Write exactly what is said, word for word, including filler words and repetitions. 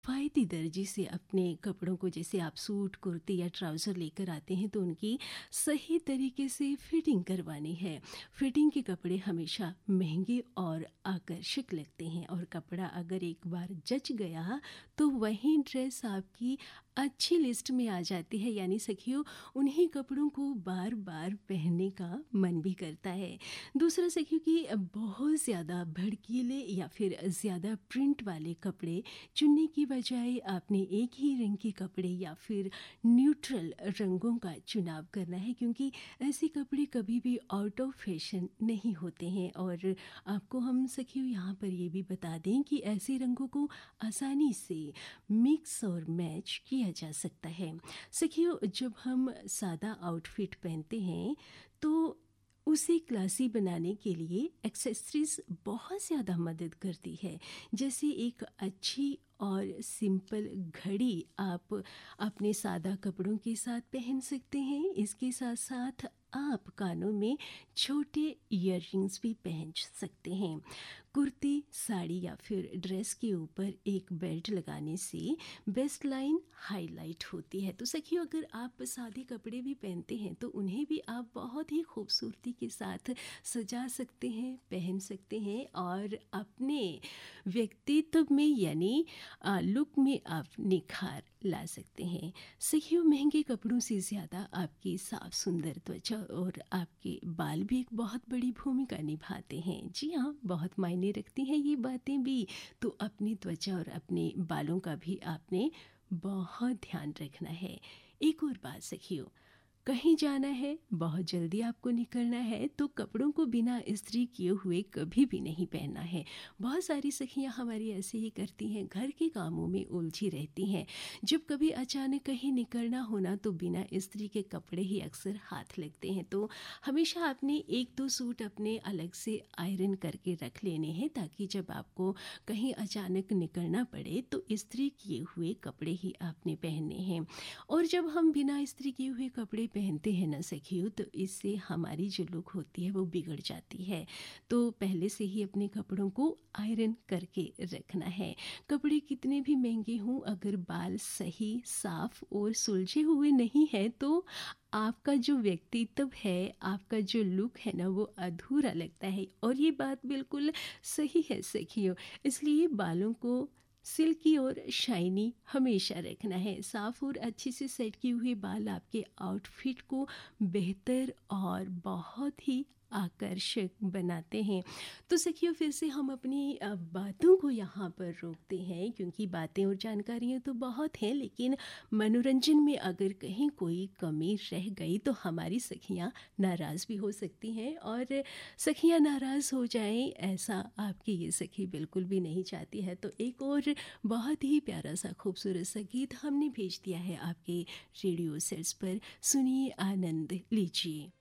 किफ़ायती दर्जे से अपने कपड़ों को, जैसे आप सूट, कुर्ती या ट्राउज़र लेकर आते हैं तो उनकी सही तरीके से फिटिंग करवानी है। फिटिंग के कपड़े हमेशा महंगे और आकर्षक लगते हैं, और कपड़ा अगर एक बार जच गया तो वही ड्रेस आपकी अच्छी लिस्ट में आ जाती है। यानी सखियों, उन्हीं कपड़ों को बार बार पहनने का मन भी करता है। दूसरा सखियों कि बहुत ज़्यादा भड़कीले या फिर ज़्यादा प्रिंट वाले कपड़े चुनने की बजाय आपने एक ही रंग के कपड़े या फिर न्यूट्रल रंगों का चुनाव करना है, क्योंकि ऐसे कपड़े कभी भी आउट ऑफ फैशन नहीं होते हैं। और आपको हम सखियों यहाँ पर ये भी बता दें कि ऐसे रंगों को आसानी से मिक्स और मैच किया जा सकता है। सखियों, जब हम सादा आउटफिट पहनते हैं तो उसे क्लासी बनाने के लिए एक्सेसरीज बहुत ज़्यादा मदद करती है। जैसे एक अच्छी और सिंपल घड़ी आप अपने सादा कपड़ों के साथ पहन सकते हैं। इसके साथ साथ आप कानों में छोटे ईयररिंग्स भी पहन सकते हैं। कुर्ती, साड़ी या फिर ड्रेस के ऊपर एक बेल्ट लगाने से वेस्ट लाइन हाईलाइट होती है। तो सखियों, अगर आप सादे कपड़े भी पहनते हैं तो उन्हें भी आप बहुत ही खूबसूरती के साथ सजा सकते हैं, पहन सकते हैं, और अपने व्यक्तित्व में यानी लुक में आप निखार ला सकते हैं। सखियों, महंगे कपड़ों से ज़्यादा आपकी साफ सुंदर त्वचा और आपके बाल भी एक बहुत बड़ी भूमिका निभाते हैं। जी हाँ, बहुत मायने रखती हैं ये बातें भी। तो अपनी त्वचा और अपने बालों का भी आपने बहुत ध्यान रखना है। एक और बात सखियों, कहीं जाना है, बहुत जल्दी आपको निकलना है तो कपड़ों को बिना इस्त्री किए हुए कभी भी नहीं पहनना है। बहुत सारी सखियां हमारी ऐसे ही करती हैं, घर के कामों में उलझी रहती हैं। जब कभी अचानक कहीं निकलना होना तो बिना इस्त्री के कपड़े ही अक्सर हाथ लगते हैं। तो हमेशा आपने एक दो सूट अपने अलग से आयरन करके रख लेने हैं, ताकि जब आपको कहीं अचानक निकलना पड़े तो इस्त्री किए हुए कपड़े ही आपने पहनने हैं। और जब हम बिना इस्त्री किए हुए कपड़े पहनते हैं ना सखियों, तो इससे हमारी जो लुक होती है वो बिगड़ जाती है। तो पहले से ही अपने कपड़ों को आयरन करके रखना है। कपड़े कितने भी महंगे हों, अगर बाल सही, साफ और सुलझे हुए नहीं है तो आपका जो व्यक्तित्व है, आपका जो लुक है ना, वो अधूरा लगता है। और ये बात बिल्कुल सही है सखियों। इसलिए बालों को सिल्की और शाइनी हमेशा रखना है। साफ और अच्छे से सेट किए हुए बाल आपके आउटफिट को बेहतर और बहुत ही आकर्षक बनाते हैं। तो सखियों, फिर से हम अपनी बातों को यहाँ पर रोकते हैं, क्योंकि बातें और जानकारियाँ तो बहुत हैं, लेकिन मनोरंजन में अगर कहीं कोई कमी रह गई तो हमारी सखियाँ नाराज़ भी हो सकती हैं। और सखियाँ नाराज़ हो जाएं, ऐसा आपकी ये सखी बिल्कुल भी नहीं चाहती है। तो एक और बहुत ही प्यारा सा खूबसूरत सा गीत हमने भेज दिया है आपके रेडियो सेट्स पर। सुनिए, आनंद लीजिए।